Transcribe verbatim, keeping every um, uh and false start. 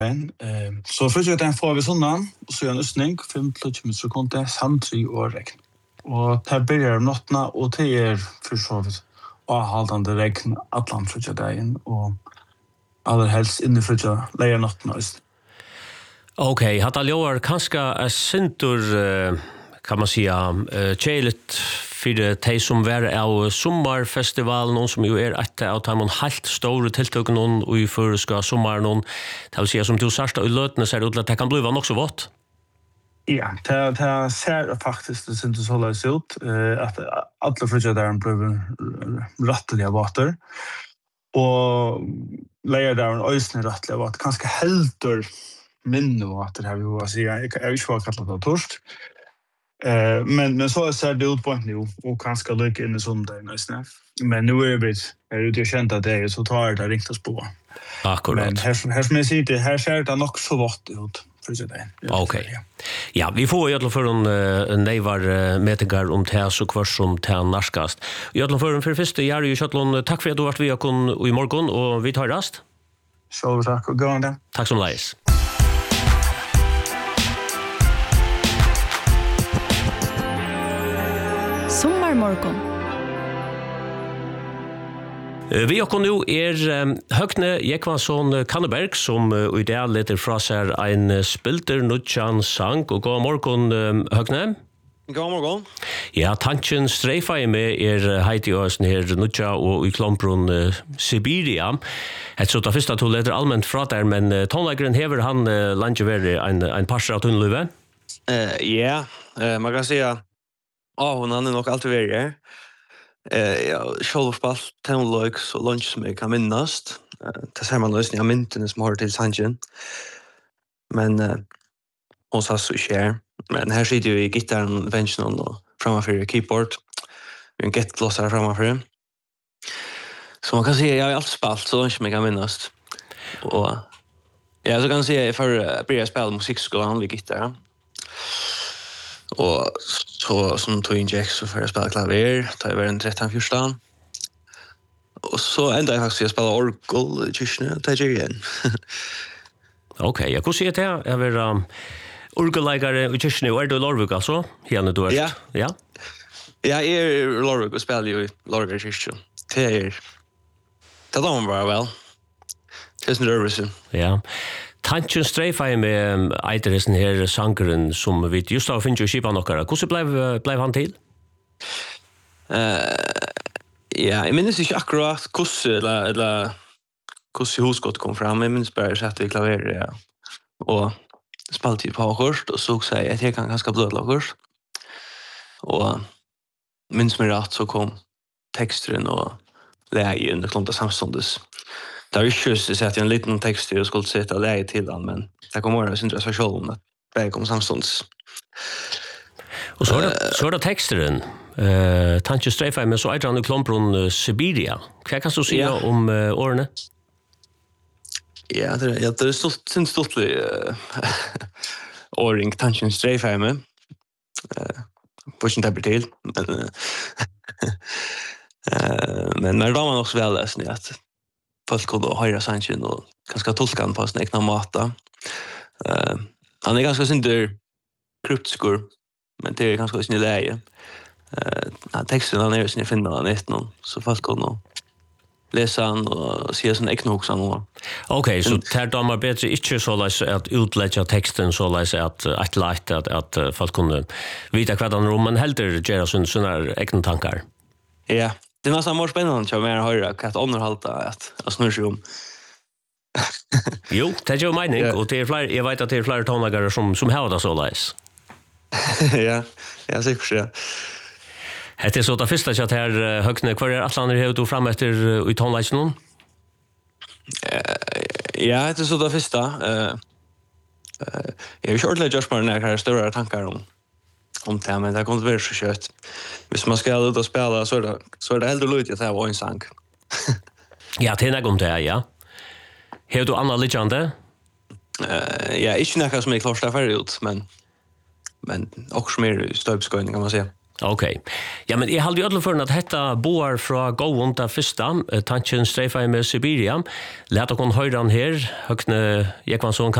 Eh, så först den får vi sånnan och så en östning fem till sekunder samtri och regn. Och det börjar nattna och det är för så vis avhållande regn atlant för dagen och allra helst inne för leja nattna. Okej, okay, hade Joar kanske är syntur uh, kan man säga uh, tjejligt för de som var av sommarfestivalen någon som ju är ett av de helt stora tilltagen någon och i förska sommaren det vill säga som du särsta i lötna ser ut att det kan bli nog så vått. Ja, det det ser faktiskt det syns så läs ut uh, att alla frigga där blev rättliga vatten och lejer där en ösne rättliga vatten ganska helter minne vatten har vi ju att säga jag är ju svårt att kalla det torst. Eh men men så ser det ut på nu och kanske lycka in i söndagen nästan. Men nu är det är det ju känt att det är så tar det riktigt oss på. Akkurat. Men här här som jag säger det här ser det nog så vart ut för sig det. Okej. Ja, vi får ju alla för en uh, nejvar uh, metegar om det så kvar som det narskast. Jag alla för för första år ju Chatlon tack för att du vart vi har kon i morgon och vi tar rast. Så tack och gående. Tack som leis. Sommarmorgon. Vi har nu er um, Høgne Jekvansson Kanneberg som uh, i dag leter fra seg en spilter nutjan sang og god morgen um, Høgne. God morgen. Ja, tanken streifa i med er heiti øsen her nutja og i klompron uh, Sibiria. Et så da første to leter allment fra der, men uh, tonleggeren hever han uh, landet veri en, en parser av tunnluve? Uh, ja, uh, man kan säga ja, hon har nog alltid varit här. Eh, ja, självspalt, tonlöks och lunch som jag kan minnast. Eh, det ser man lösning av mynten som har till sanchen. Men eh, hon sa så kär. Men här sitter ju i gitarren, benchen och framför keyboard. Vi har en getglossare framför. Så man kan säga jag har alltid spalt så lunch som jag kan minnast. Och ja, så kan jag säga att jag började spela musikskolan vid gitarren. Och så som tog in Jack så för jag spela klaver, tar jag en tretton fjorton. Och så ända jag faktiskt spela orgel i kyrkan, tar jag igen. Okej, jag kan se det här. Jag vill um, orgelläggare i kyrkan och är du Lorvik alltså? Henne du är. Ja. Ja. Jag är Lorvik och spelar ju i Lorvik i kyrkan. Det är det är de bara väl. Det är nervös. Ja. Tanken streifa i med eiteresen her sangeren som vi just har finnet jo skipa nokkara. Hvordan blev, blev han til? Uh, ja, jeg minnes ikke akkurat hvordan eller, eller hvordan hosgått kom fram. Jeg minnes bare satt i klaver ja. og spalte på kurs og så seg at jeg kan ganske blødla kurs. Og minnes meg rett så kom teksteren og leie under klonta samståndes. Det är ju just så att jag en liten text och skulle sätta läge till den men det kommer vara syns jag själv att det kommer samstånds. Och så är det så är det texten eh Tanche Streifa med så är det klompron uh, Sibiria. Vad kan du säga ja. om uh, årene? Ja, det ja, det är så syns stort uh, åring Tanche Streifa med. Eh på sin tablet till men eh men när då man också väl läser att folk kunde höra sanchen och ganska tolka den på sin egna mata. Uh, han är ganska synder kryptskur, men det är ganska sin läge. Uh, texten han är sin finna den ett någon så folk kunde läsa han och se sin egna också någon. Okej, så tar de har bättre inte så läs att utlägga texten så läs att att lätt att att folk kunde veta vad den rummen helter gera sån såna egna tankar. Ja. Det är nästan mer spännande att mer höra att underhålla att att snurra sig om. Jo, det är ju mening yeah. och det är fler jag vet att det är fler tonlaggare som som har det så läs. Ja, jag ser också. Det är så att första chat här Högne kvar är Atlanter har du fram efter i tonlagen någon? Ja, det är så att första eh jag har kört lite just bara när jag har stora tankar om om det men det kommer vara så kött. Hvis man ska ut och spela så är det så är det helt lut att det var en sång. Ja, det är om det ja. Har du andra legender? Eh ja, inte något som är klart där ut men men också mer stöpskojning kan man säga. Okej. Ja, men jag hade ju alla för att detta boar från gåvon där första tanken sträfa med Siberia. Låt oss höra den här högne Ekvansson